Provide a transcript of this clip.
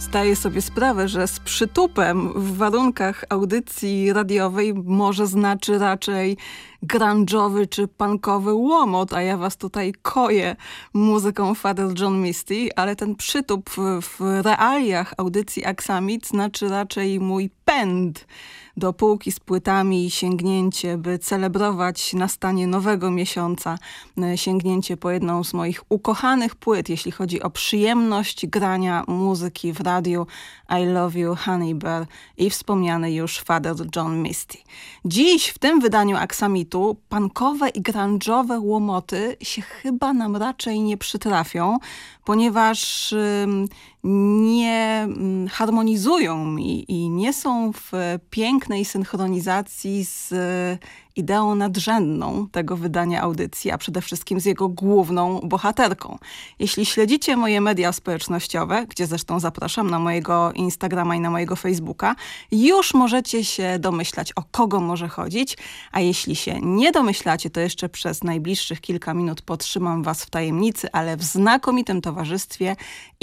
Zdaję sobie sprawę, że z przytupem w warunkach audycji radiowej może znaczy raczej grunge'owy czy punkowy łomot, a ja was tutaj koję muzyką Father John Misty, ale ten przytup w realiach audycji Aksamit znaczy raczej mój pęd do półki z płytami, sięgnięcie, by celebrować nastanie nowego miesiąca, sięgnięcie po jedną z moich ukochanych płyt, jeśli chodzi o przyjemność grania muzyki w radiu, I Love You, Honey Bear i wspomniany już Father John Misty. Dziś w tym wydaniu Aksamitu punkowe i grunge'owe łomoty się chyba nam raczej nie przytrafią, ponieważ nie harmonizują mi i nie są w pięknej synchronizacji z ideą nadrzędną tego wydania audycji, a przede wszystkim z jego główną bohaterką. Jeśli śledzicie moje media społecznościowe, gdzie zresztą zapraszam na mojego Instagrama i na mojego Facebooka, już możecie się domyślać, o kogo może chodzić, a jeśli się nie domyślacie, to jeszcze przez najbliższych kilka minut potrzymam was w tajemnicy, ale w znakomitym towarzystwie